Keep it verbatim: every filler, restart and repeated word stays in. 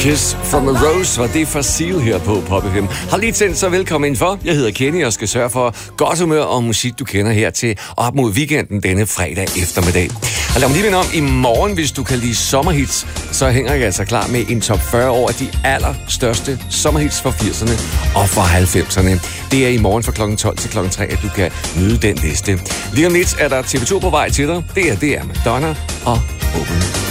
Kiss from a Rose var det for Seal her på Pop F M. Har lige tændt, så velkommen indenfor. Jeg hedder Kenny og skal sørge for godt humør og musik, du kender her til op mod weekenden denne fredag eftermiddag. Og lad mig lige minde om, i morgen, hvis du kan lide sommerhits, så hænger jeg altså klar med en top fyrre over de allerstørste sommerhits fra firserne og fra halvfemserne. Det er i morgen fra klokken tolv til klokken tre, at du kan nyde den liste. Lige om lidt er der T V to på vej til dig. Det er, det er Madonna og Open.